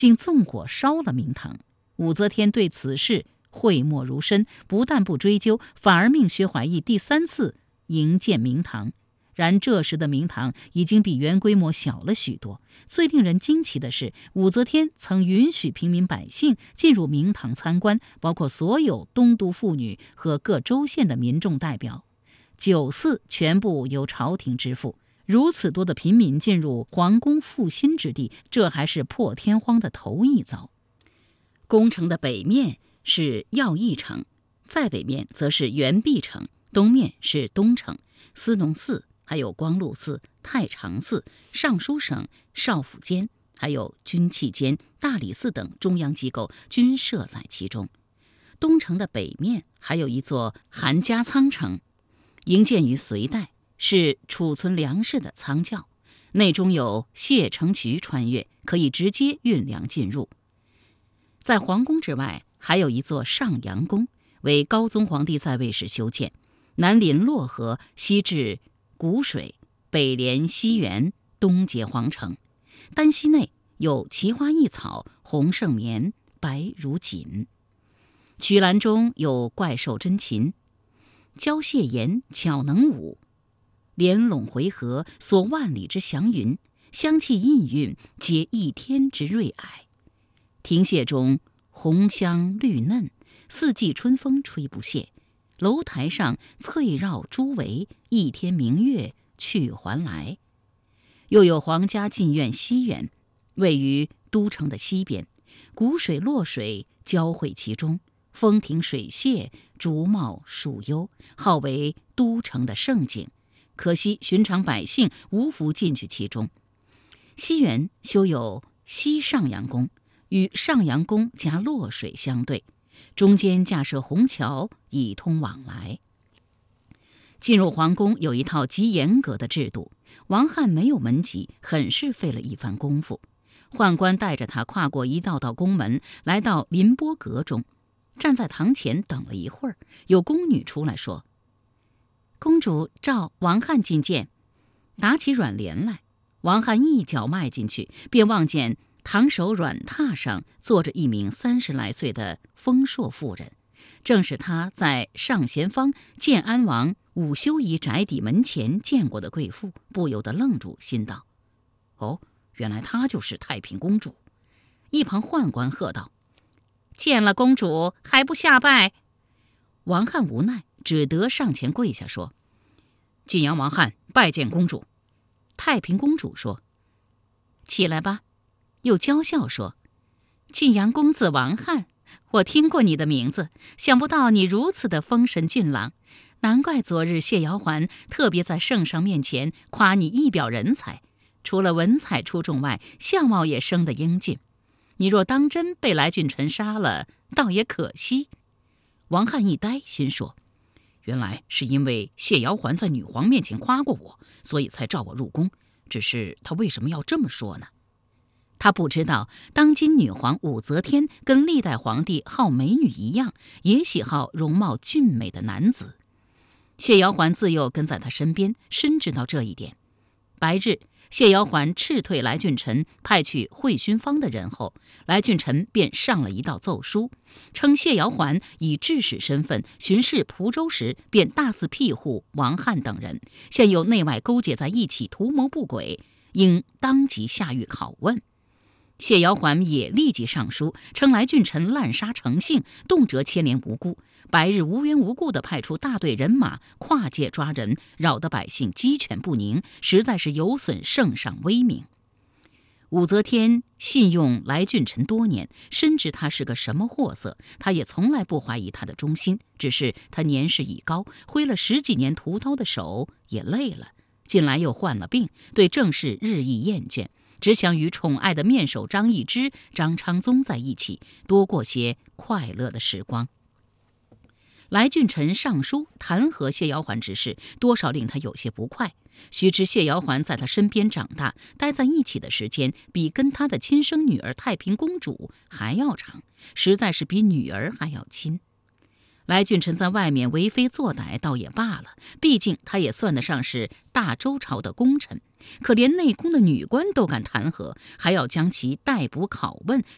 竟纵火烧了明堂。武则天对此事讳莫如深，不但不追究，反而命薛怀义第3次营建明堂。然这时的明堂已经比原规模小了许多。最令人惊奇的是，武则天曾允许平民百姓进入明堂参观，包括所有东都妇女和各州县的民众代表。酒肆全部由朝廷支付。如此多的平民进入皇宫复兴之地，这还是破天荒的头一遭。宫城的北面是耀义城，在北面则是元璧城，东面是东城、思农寺，还有光禄寺、太常寺、尚书省、少府监，还有军器监、大理寺等中央机构均设在其中。东城的北面还有一座韩家仓城，营建于隋代，是储存粮食的仓窖，内中有卸城渠穿越，可以直接运粮进入。在皇宫之外，还有一座上阳宫，为高宗皇帝在位时修建，南临洛河，西至谷水，北连西园，东接皇城。丹溪内有奇花异草，红胜绵，白如锦。曲栏中有怪兽真禽，交蟹言巧能舞，连拢回合，所万里之祥云，香气氤氲，皆一天之瑞霭。亭榭中红香绿嫩，四季春风吹不歇。楼台上翠绕朱围，一天明月去还来。又有皇家禁苑西园，位于都城的西边，谷水洛水交汇其中，风停水榭，竹茂树幽，号为都城的胜景。可惜寻常百姓无福进去其中。西园修有西上阳宫，与上阳宫夹洛水相对，中间架设虹桥以通往来。进入皇宫有一套极严格的制度，王翰没有门籍，很是费了一番功夫。宦官带着他跨过一道道宫门，来到临波阁中，站在堂前等了一会儿，有宫女出来说：“公主召王翰觐见。”打起软帘来，王翰一脚迈进去，便望见堂首软榻上坐着一名30来岁的丰硕妇人，正是他在上贤坊建安王武修仪宅邸门前见过的贵妇，不由得愣住，心道：“哦，原来她就是太平公主。”一旁宦官喝道：“见了公主还不下拜？”王翰无奈，只得上前跪下说：“晋阳王翰拜见公主。”太平公主说：“起来吧。”又娇笑说：“晋阳公子王翰，我听过你的名字，想不到你如此的丰神俊朗，难怪昨日谢瑶环特别在圣上面前夸你一表人才，除了文采出众外，相貌也生得英俊。你若当真被来俊臣杀了，倒也可惜。”王翰一呆，心说：原来是因为谢瑶环在女皇面前夸过我，所以才召我入宫。只是他为什么要这么说呢？他不知道，当今女皇武则天跟历代皇帝好美女一样，也喜好容貌俊美的男子。谢瑶环自幼跟在他身边，深知道这一点。白日，谢瑶环斥退来俊臣派去会勋坊的人后，来俊臣便上了一道奏书，称谢瑶环以制使身份巡视蒲州时，便大肆庇护王翰等人，现有内外勾结在一起，图谋不轨，应当即下狱拷问。谢瑶环也立即上书，称来俊臣滥杀成性，动辄牵连无辜，白日无缘无故地派出大队人马跨界抓人，扰得百姓鸡犬不宁，实在是有损圣上威名。武则天信用来俊臣多年，深知他是个什么货色，他也从来不怀疑他的忠心，只是他年事已高，挥了10几年屠刀的手也累了，近来又患了病，对政事日益厌倦，只想与宠爱的面首张易之、张昌宗在一起，多过些快乐的时光。来俊臣上书弹劾谢瑶环之事，多少令他有些不快。须知谢瑶环在他身边长大，待在一起的时间比跟他的亲生女儿太平公主还要长，实在是比女儿还要亲。来俊臣在外面为非作歹倒也罢了，毕竟他也算得上是大周朝的功臣，可连内宫的女官都敢弹劾，还要将其逮捕拷问，